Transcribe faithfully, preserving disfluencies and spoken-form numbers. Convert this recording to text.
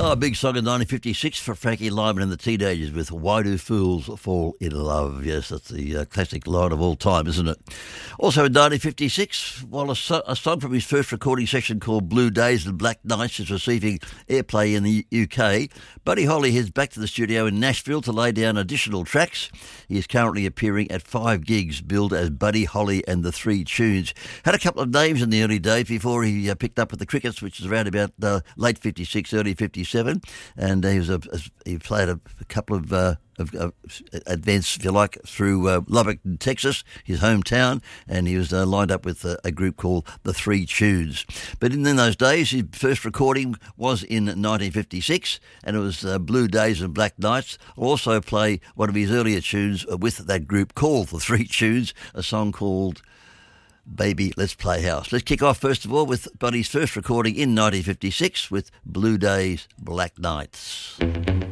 Oh, a big song in nineteen fifty-six for Frankie Lyman and the Teenagers with Why Do Fools Fall in Love? Yes, that's the uh, classic line of all time, isn't it? Also in nineteen fifty-six, while a, so- a song from his first recording session called Blue Days and Black Nights is receiving airplay in the U K, Buddy Holly heads back to the studio in Nashville to lay down additional tracks. He is currently appearing at five gigs, billed as Buddy Holly and the Three Tunes. Had a couple of names in the early days before he uh, picked up with the Crickets, which is around about uh, late fifty-six, early fifty-seven. And he was a, he played a, a couple of, uh, of, of events, if you like, through uh, Lubbock, Texas, his hometown, and he was uh, lined up with a, a group called the Three Tunes. But in, in those days, his first recording was in nineteen fifty-six, and it was uh, Blue Days and Black Nights. I'll also play one of his earlier tunes with that group called the Three Tunes, a song called Baby, Let's Play House. Let's kick off first of all with Buddy's first recording in nineteen fifty-six with Blue Days, Black Nights.